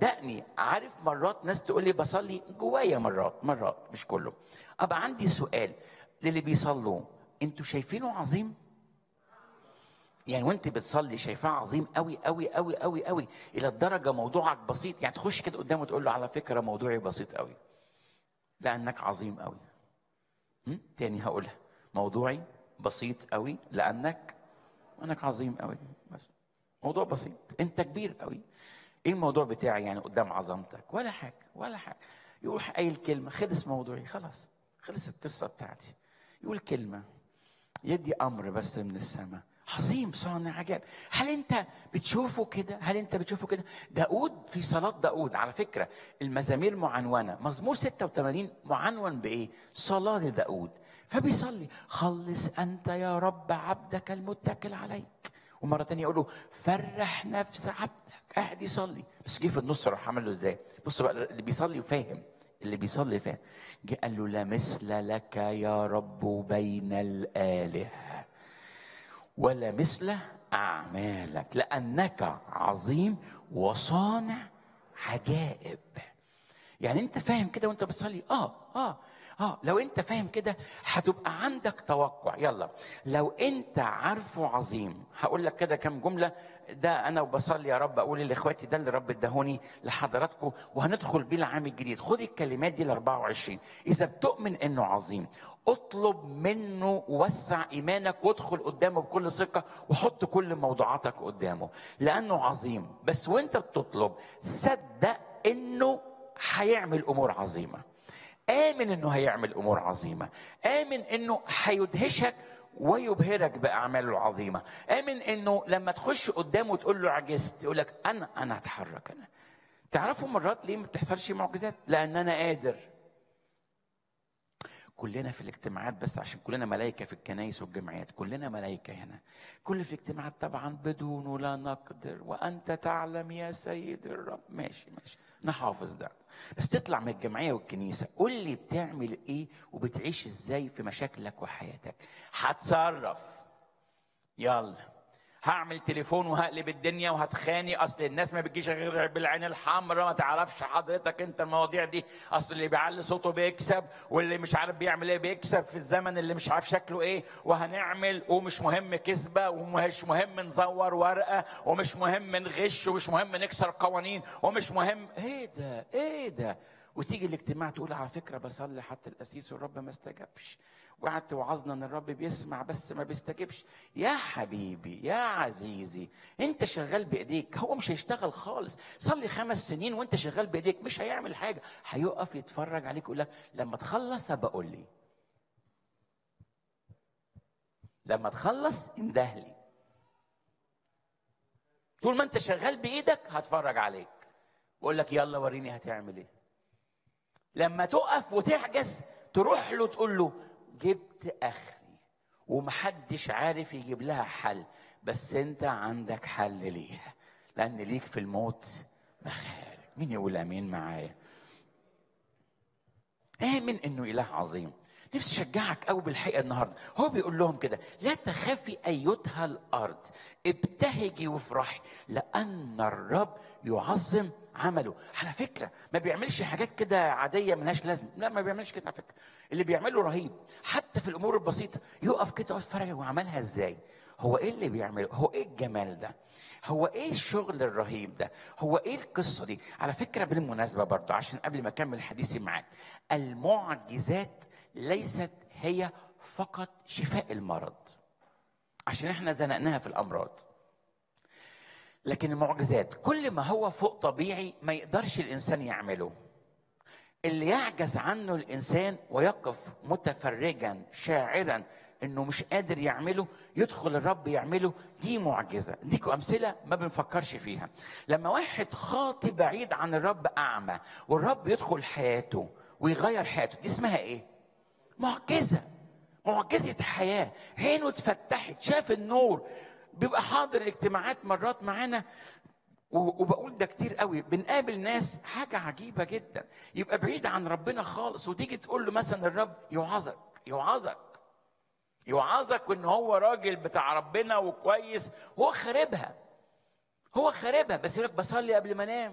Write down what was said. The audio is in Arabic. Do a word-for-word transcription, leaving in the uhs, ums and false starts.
صدقني عارف مرات ناس تقول لي بصلي جوايا، مرات مرات مش كله. ابقى عندي سؤال للي بيصلوا، انتوا شايفينه عظيم؟ يعني وانت بتصلي شايفاه عظيم قوي قوي قوي قوي قوي الى الدرجه موضوعك بسيط، يعني تخش كده قدامه تقول له على فكره موضوعي بسيط قوي لانك عظيم قوي. م? تاني هقولها، موضوعي بسيط قوي لانك انك عظيم قوي. بس موضوع بسيط، انت كبير قوي. ايه الموضوع بتاعي يعني قدام عظمتك؟ ولا حاجه ولا حاجه. يروح قايل كلمه، خلص موضوعي، خلاص خلص القصه بتاعتي. يقول كلمه، يدي امر بس من السماء، عظيم صانع عجائب. هل انت بتشوفه كده؟ هل انت بتشوفه كده؟ داود في صلاة داود، على فكرة المزامير معنونة، مزمور ستة وثمانين معنون بايه؟ صلاة لداود. فبيصلي خلص انت يا رب عبدك المتكل عليك. ومرة تانية يقول له فرح نفس عبدك. قاعد يصلي بس جه في النص راح عمل له ازاي؟ بص بقى، اللي بيصلي وفاهم، اللي بيصلي فاهم. جه قال له لا مثل لك يا رب بين الآلهة ولا مثل أعمالك لأنك عظيم وصانع عجائب. يعني انت فاهم كده وانت بتصلي؟ اه اه اه لو انت فاهم كده هتبقى عندك توقع. يلا لو انت عارفه عظيم، هقول لك كده كم جمله. ده انا وبصلي يا رب اقول لاخواتي، ده اللي رب اداهوني لحضراتكم وهندخل بيه العام الجديد. خد الكلمات دي ال أربعة وعشرين. اذا بتؤمن انه عظيم اطلب منه، وسع ايمانك وادخل قدامه بكل ثقه وحط كل موضوعاتك قدامه لانه عظيم. بس وانت بتطلب صدق انه هيعمل امور عظيمه. امن انه هيعمل امور عظيمه. امن انه هيدهشك ويبهرك باعماله العظيمه. امن انه لما تخش قدامه وتقول له عجزت يقول لك انا انا هتحرك. انا تعرفوا مرات ليه ما بتحصلش معجزات؟ لان انا قادر. كلنا في الاجتماعات، بس عشان كلنا ملائكة في الكنائس والجمعيات، كلنا ملائكة هنا. كل في الاجتماعات طبعا بدونه لا نقدر وأنت تعلم يا سيد الرب. ماشي ماشي نحافظ ده. بس تطلع من الجمعية والكنيسة قول لي بتعمل ايه وبتعيش ازاي في مشاكلك وحياتك. هتصرف، يلا هعمل تليفون وهقلب الدنيا وهتخاني، اصل الناس ما بتجيش غير بالعين الحمراء. ما تعرفش حضرتك انت المواضيع دي، اصل اللي بيعلي صوته بيكسب واللي مش عارف بيعمل ايه بيكسب في الزمن اللي مش عارف شكله ايه. وهنعمل ومش مهم كذبه ومش مهم نزور ورقه ومش مهم نغش ومش مهم نكسر قوانين ومش مهم ايه ده ايه ده. وتيجي الاجتماع تقول على فكره بصلي حتى القسيس والرب ما استجابش، وقعدت وعظنا ان الرب بيسمع بس ما بيستجيبش. يا حبيبي يا عزيزي انت شغال بايديك، هو مش هيشتغل خالص. صلي خمس سنين وانت شغال بايديك مش هيعمل حاجه. هيقف يتفرج عليك ويقول لك لما تخلص بقول لي، لما تخلص اندهلي. طول ما انت شغال بايدك هتفرج عليك واقول لك يلا وريني هتعمل ايه. لما تقف وتعجز تروح له تقول له جبت اخري ومحدش عارف يجيب لها حل، بس انت عندك حل ليها لان ليك في الموت مخارج. مين يقول امين معايا؟ امن انه اله عظيم. نفسي اشجعك قوي بالحقيقه النهارده. هو بيقول لهم كده لا تخافي ايتها الارض ابتهجي وافرحي لان الرب يعظم عمله. على فكره ما بيعملش حاجات كده عاديه ملهاش لازمه، لا ما بيعملش كده على فكره. اللي بيعمله رهيب حتى في الامور البسيطه. يقف كده ويتفرج وعملها ازاي. هو ايه اللي بيعمله؟ هو ايه الجمال ده؟ هو ايه الشغل الرهيب ده؟ هو ايه القصه دي؟ على فكره بالمناسبه برضو عشان قبل ما اكمل حديثي معاك، المعجزات ليست هي فقط شفاء المرض عشان احنا زنقناها في الامراض، لكن المعجزات كل ما هو فوق طبيعي ما يقدرش الانسان يعمله. اللي يعجز عنه الانسان ويقف متفرجا شاعرا انه مش قادر يعمله يدخل الرب يعمله، دي معجزه. اديكم امثله ما بنفكرش فيها. لما واحد خاطي بعيد عن الرب اعمى والرب يدخل حياته ويغير حياته، دي اسمها ايه؟ معجزه. معجزه حياه، عينه اتفتحت شاف النور. بيبقى حاضر الاجتماعات مرات معانا وبقول ده كتير قوي، بنقابل ناس حاجة عجيبة جدا يبقى بعيد عن ربنا خالص وتيجي تقول له مثلا الرب يوعظك يوعظك يوعظك وان هو راجل بتاع ربنا وكويس، هو خاربها هو خاربها بس يقول لك بصلي قبل ما انام.